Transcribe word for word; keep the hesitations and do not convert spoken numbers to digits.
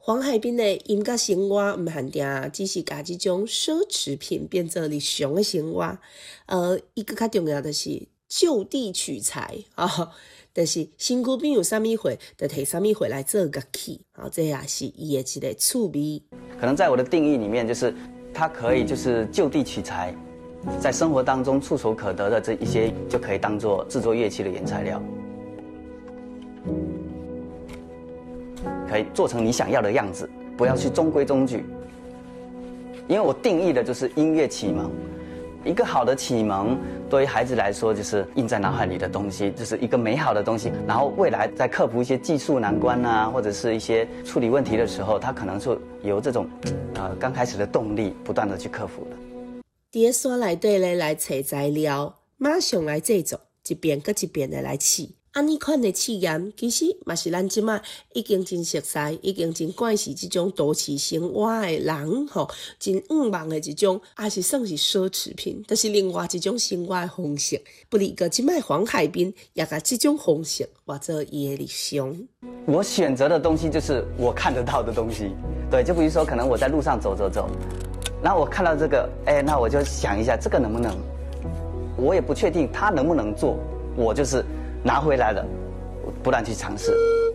黄海滨的音乐生活唔限定，只是把这种奢侈品变做日常的生活。呃，一个较重要的是就地取材啊、哦，就是身躯边有啥物货，就摕啥物货来做乐器啊，这也是伊的一个趣味。 可能在我的定义里面，就是它可以就是就地取材，在生活当中触手可得的这一些，就可以当做制作乐器的原材料。可以做成你想要的样子，不要去中规中矩。因为我定义的就是音乐启蒙，一个好的启蒙对于孩子来说就是印在脑海里的东西，就是一个美好的东西。然后未来在克服一些技术难关啊，或者是一些处理问题的时候，他可能是由这种呃刚开始的动力不断的去克服的。 伫山内底咧来找材料，马上来制作，一遍搁一遍的来试。安尼款的试验，其实嘛是咱即马已经真熟悉，已经真惯习这种都市生活的人吼，真渴望的一种，也是算是奢侈品，但是另外一种生活的方式。不离个即卖黄海滨，也甲这种方式化做伊的日常。 我选择的东西就是我看得到的东西，对，就比如说可能我在路上走走走，然后我看到这个，哎，那我就想一下这个能不能，我也不确定他能不能做，我就是拿回来了，不断去尝试。